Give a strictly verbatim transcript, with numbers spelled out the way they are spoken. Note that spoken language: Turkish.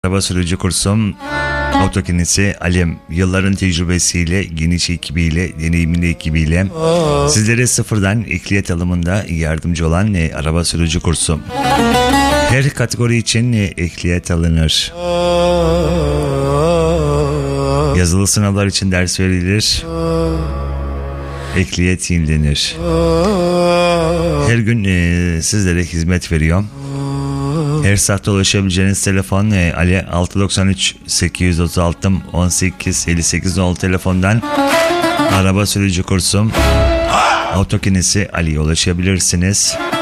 Araba sürücü kursum Otokinesi Alem, yılların tecrübesiyle, geniş ekibiyle, deneyimli ekibiyle sizlere sıfırdan ehliyet alımında yardımcı olan e, araba sürücü kursum. Her kategori için e, ehliyet alınır. Yazılı sınavlar için ders verilir. Ehliyet yenilenir. Her gün e, sizlere hizmet veriyorum. Her saatte ulaşabileceğiniz telefon e, Ali altı doksan üç sekiz otuz altı on sekiz elli sekiz nolu telefondan araba sürücü kursum Otokinesi Ali'ye ulaşabilirsiniz.